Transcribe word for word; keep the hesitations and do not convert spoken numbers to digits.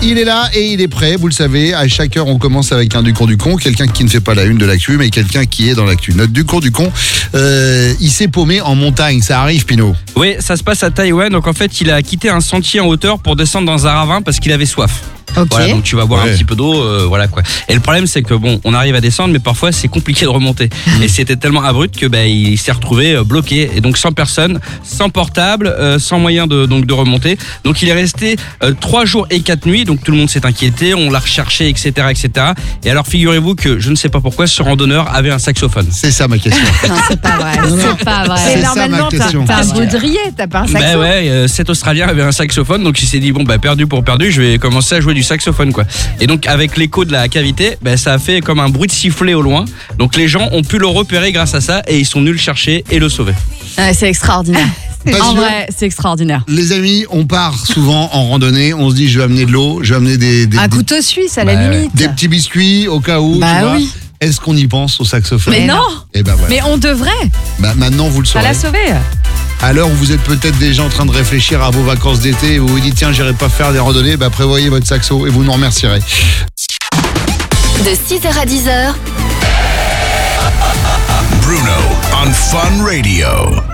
Il est là et il est prêt, vous le savez. À chaque heure, on commence avec un Ducour du con, quelqu'un qui ne fait pas la une de l'actu, mais quelqu'un qui est dans l'actu. Notre Ducour du con, euh, il s'est paumé en montagne. Ça arrive, Pinot. Oui, ça se passe à Taïwan. Donc en fait, il a quitté un sentier en hauteur pour descendre dans un ravin parce qu'il avait soif. Ok. Voilà, donc tu vas boire Ouais. un petit peu d'eau, euh, voilà quoi. Et le problème c'est que bon, on arrive à descendre, mais parfois c'est compliqué de remonter. Et c'était tellement abrupt que bah, il s'est retrouvé euh, bloqué. Et donc sans personne, sans portable, euh, sans moyen de donc de remonter. Donc il est resté euh, trois jours et quatre nuits. Donc tout le monde s'est inquiété, on l'a recherché, et cetera, et cetera. Et alors figurez-vous que je ne sais pas pourquoi ce randonneur avait un saxophone. C'est ça ma question. Non, c'est pas vrai. Non, non. C'est pas vrai. C'est Mais ça, ma normalement, t'as question. t'as un Parce que- baudrier, t'as pas un saxo. Bah ouais, euh, cet Australien avait un saxophone, donc il s'est dit bon bah perdu pour perdu, je vais commencer à jouer du saxophone quoi. Et donc avec l'écho de la cavité, bah, ça a fait comme un bruit de sifflet au loin. Donc les gens ont pu le repérer grâce à ça et ils sont venus le chercher et le sauver. Ouais, c'est extraordinaire. Parce En que- vrai, c'est extraordinaire. Les amis, on part souvent en randonnée, on se dit je vais amener de l'eau, je vais amener des, des, Un des- couteau suisse à la Bah ouais. limite. des petits biscuits au cas où. Bah tu vois. oui. Est-ce qu'on y pense au saxophone? Mais non. Et ben voilà. Mais on devrait. Bah, maintenant vous le Ça saurez. l'a sauvé. À l'heure où vous êtes peut-être déjà en train de réfléchir à vos vacances d'été et vous vous dites tiens j'irai pas faire des randonnées, bah prévoyez votre saxo et vous nous remercierez. De six heures à dix heures. Bruno on Fun Radio.